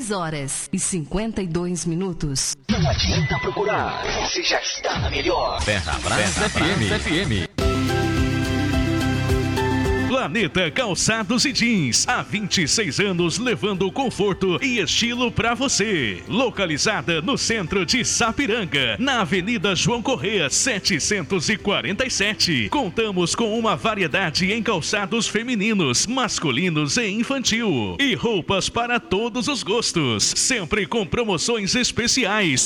6h52. Não adianta procurar, você já está na melhor. Ferrabras FM. Planeta Calçados e Jeans, há 26 anos levando conforto e estilo pra você. Localizada no centro de Sapiranga, na Avenida João Correia, 747. Contamos com uma variedade em calçados femininos, masculinos e infantil. E roupas para todos os gostos, sempre com promoções especiais.